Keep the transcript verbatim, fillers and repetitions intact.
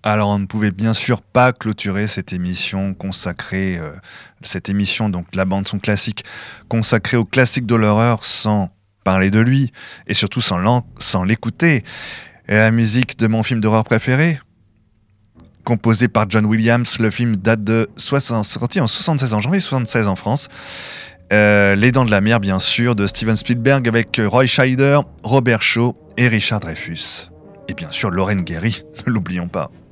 Alors, on ne pouvait bien sûr pas clôturer cette émission consacrée, euh, cette émission, donc la bande-son classique, consacrée au classique de l'horreur sans parler de lui, et surtout sans, l'en- sans l'écouter. Et la musique de mon film d'horreur préféré, composé par John Williams, le film date de soixante, sorti en soixante-seize, en janvier soixante-seize en France. Euh, Les Dents de la Mer, bien sûr, de Steven Spielberg avec Roy Scheider, Robert Shaw et Richard Dreyfuss. Et bien sûr, Lorraine Gary, ne l'oublions pas.